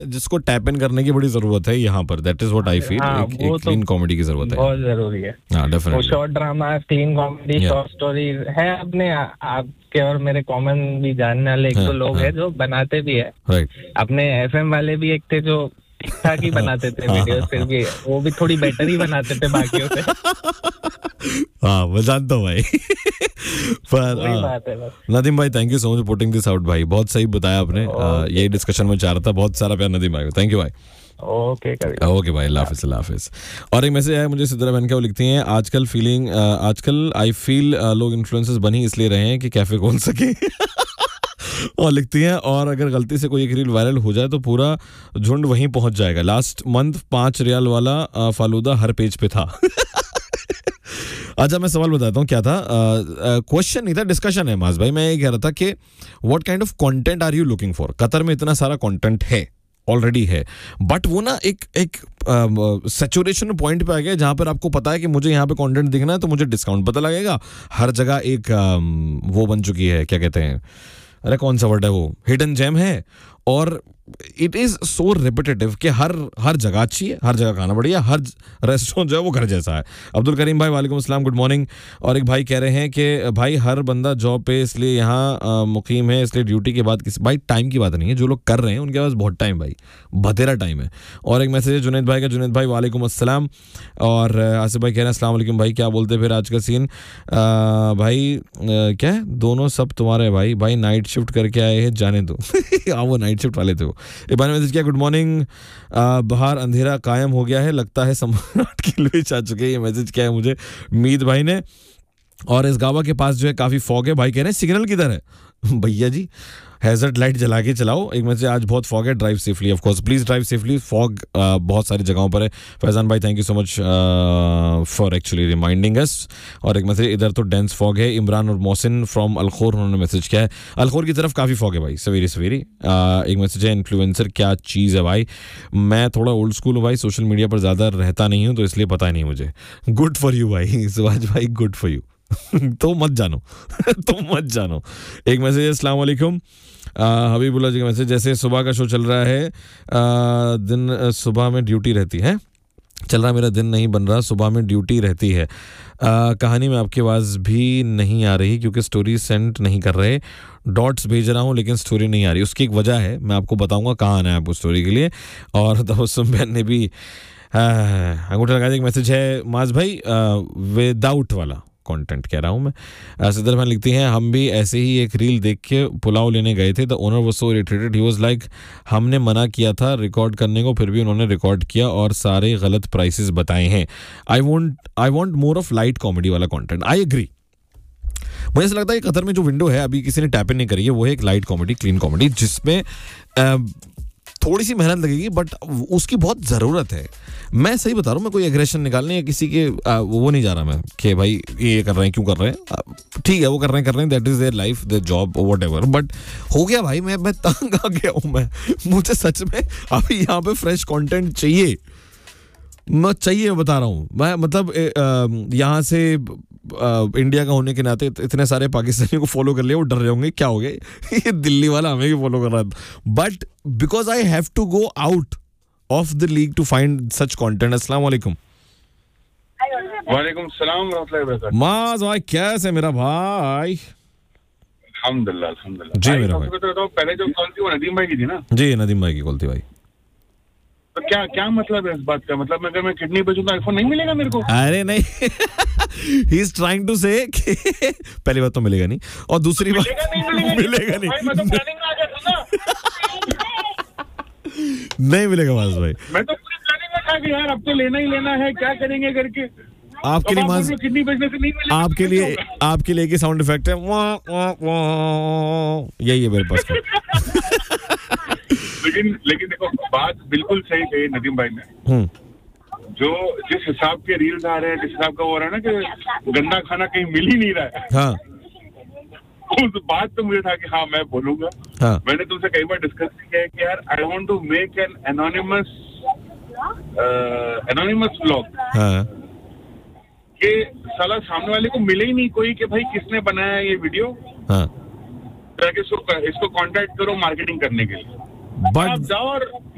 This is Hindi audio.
जिसको टैप इन करने की बड़ी जरूरत है यहाँ पर, that is what I feel. एक क्लीन कॉमेडी की जरूरत है, बहुत जरूरी है। हाँ definitely. Short drama, clean comedy, short story है अपने आपके और मेरे कॉमन भी जानने वाले एक दो लोग हैं जो बनाते भी है। राइट। अपने एफएम वाले भी एक थे जो ठीक ठाक ही बनाते थे वीडियो, फिर भी वो भी थोड़ी बेटर ही बनाते थे बाकियों से। हाँ मैं जानता हूँ भाई। पर नदीम भाई thank you so much putting this out भाई, बहुत सही बताया आपने। यही डिस्कशन में चाह रहा था। बहुत सारा प्यार नदीम भाई, थैंक यू भाई। ओके भाई, अल्लाह हाफिज़। और एक मैसेज आया मुझे सिद्रा बहन का, वो लिखती हैं आजकल आई फील लोग इन्फ्लुएंसर्स बन ही इसलिए रहे हैं कि कैफे खोल सके। और लिखती हैं और अगर गलती से कोई एक रील वायरल हो जाए तो पूरा झुंड वहीं पहुंच जाएगा। लास्ट मंथ 5 रियाल वाला फालूदा हर पेज पे था। अच्छा मैं सवाल बताता हूँ क्या था। क्वेश्चन नहीं था, डिस्कशन है माज भाई। मैं ये कह रहा था कि what kind of content are you looking for. Qatar में इतना सारा कंटेंट है, ऑलरेडी है, बट वो ना एक सैचुरेशन पॉइंट पे आ गया जहां पर आपको पता है कि मुझे यहाँ पे कंटेंट दिखना है तो मुझे डिस्काउंट पता लगेगा। हर जगह एक वो बन चुकी है, क्या कहते हैं, अरे कौन सा वर्ड है वो, हिडन जेम है। और इट इज सो रिपीटेटिव कि हर जगह अच्छी है, हर जगह खाना बढ़िया, हर रेस्टोरेंट जो है वो घर जैसा है। अब्दुल करीम भाई वालेकुम अस्सलाम, गुड मॉर्निंग। और एक भाई कह रहे हैं कि भाई हर बंदा जॉब पे इसलिए यहाँ मुकीम है, इसलिए ड्यूटी के बाद किसी भाई टाइम की बात नहीं है, जो लोग कर रहे हैं उनके पास बहुत टाइम भाई, बतेरा टाइम है। और एक मैसेज है जुनैद भाई का, जुनैद भाई वालेकुम अस्सलाम। और आसिफ भाई कह रहे हैं अस्सलाम वालेकुम भाई, क्या बोलते फिर आज का सीन भाई क्या है, दोनों सब तुम्हारे भाई नाइट शिफ्ट करके आए हैं जाने दो। हाँ वो नाइट शिफ्ट वाले थे वो। इबान मैसेज किया गुड मॉर्निंग, बाहर अंधेरा कायम हो गया है, लगता है सम्राट की लुइच आ चुके हैं। ये मैसेज किया है मुझे मीत भाई ने। और इस गावा के पास जो है काफ़ी फॉग है, भाई कह रहे हैं सिग्नल किधर है। भैया जी हैजर्ड लाइट जला के चलाओ। एक मैसेज आज बहुत फॉग है, drive safely, of course please drive safely. Fog बहुत सारी जगहों पर है। फैजान भाई thank you so much for actually reminding अस। और एक मैसेज इधर तो डेंस फॉग है, इमरान और मोहसिन फ्रॉम अलखोर उन्होंने मैसेज किया है। अलखोर की तरफ काफ़ी फॉग है भाई, सवेरे। एक मैसेज है इन्फ्लुएंसर क्या चीज़ है भाई, मैं थोड़ा ओल्ड स्कूल हूँ भाई, सोशल मीडिया पर ज़्यादा रहता नहीं हूँ तो इसलिए पता नहीं मुझे। गुड फॉर यू भाई सुभाष भाई, गुड फॉर यू। तो मत जानो। एक मैसेज है अस्सलाम वालेकुम हबीबुल्ला जी का मैसेज, जैसे सुबह का शो चल रहा है, दिन सुबह में ड्यूटी रहती है, चल रहा मेरा दिन नहीं बन रहा, सुबह में ड्यूटी रहती है। कहानी में आपकी आवाज़ भी नहीं आ रही क्योंकि स्टोरी सेंड नहीं कर रहे, डॉट्स भेज रहा हूँ लेकिन स्टोरी नहीं आ रही। उसकी एक वजह है, मैं आपको बताऊंगा कहाँ आना है आपको स्टोरी के लिए। और तबस्सुम बहन ने भी अंगूठा लगा दिया। एक मैसेज है माज भाई विदाउट वाला कंटेंट कह रहा हूँ मैं। सिद्दर बहन लिखती हैं हम भी ऐसे ही एक रील देख के पुलाव लेने गए थे, the owner was so irritated, he was like हमने मना किया था रिकॉर्ड करने को, फिर भी उन्होंने रिकॉर्ड किया और सारे गलत प्राइसेस बताए हैं। I want more of light comedy वाला कंटेंट। I agree. मुझे ऐसा लगता है कि कतर में जो विंडो है अभी किसी ने टैप इन नहीं करी है, वो है एक लाइट कॉमेडी, क्लीन कॉमेडी, जिसमें थोड़ी सी मेहनत लगेगी बट उसकी बहुत ज़रूरत है। मैं सही बता रहा हूँ, मैं कोई एग्रेशन निकालने या किसी के वो नहीं जा रहा मैं कि भाई ये कर रहे हैं क्यों कर रहे हैं, ठीक है वो कर रहे हैं, that is their life, their job, whatever. But हो गया भाई, मैं तंग आ गया हूँ। मुझे सच में अभी यहाँ पे फ्रेश कंटेंट चाहिए, मैं बता रहा हूँ मैं। मतलब यहाँ से इंडिया का होने के नाते इतने सारे पाकिस्तानियों को फॉलो कर लिया, वो डर रहे होंगे क्या हो गए ये दिल्ली वाला हमें भी फॉलो कर रहा है। But because I have to go out of the league two find such content. अस्सलाम वालेकुम। वालेकुम सलाम रहमतुल्लाहि व बरकातहू। माज भाई कैसे मेरा भाई? अल्हम्दुलिल्लाह जी मेरा भाई। पहले जो कॉल थी वो नदीम भाई की थी ना? जी नदीम भाई की कॉल थी भाई। तो क्या मतलब है इस बात का? मतलब अगर मैं किडनी बेचूंगा आईफोन नहीं मिलेगा मेरे को? अरे नहीं ही इज ट्राइंग टू से पहली बात तो मिलेगा नहीं, और दूसरी बात मिलेगा नहीं नहीं मिलेगा माज भाई। मैं तो पूरी प्लानिंग में था कि यार अब तो लेना ही लेना है, क्या करेंगे करके। आपके लिए माज, किडनी बेचने से नहीं मिलेगा आपके लिए साउंड इफेक्ट है, यही है मेरे पास। लेकिन देखो बात बिल्कुल सही कही नदीम भाई ने। जो जिस हिसाब के रील्स आ रहे हैं, जिस हिसाब का वो रहा है ना कि गंदा खाना कहीं मिल ही नहीं रहा है, हाँ उस बात तो मुझे था कि हाँ मैं बोलूंगा। हाँ। मैंने तुमसे कई बार डिस्कस किया है कि यार I want to make an anonymous vlog, हाँ कि साला सामने वाले को मिले ही नहीं कोई कि भाई किसने बनाया ये वीडियो, हाँ इसको कांटेक्ट करो मार्केटिंग करने के लिए। बट आप जाओ और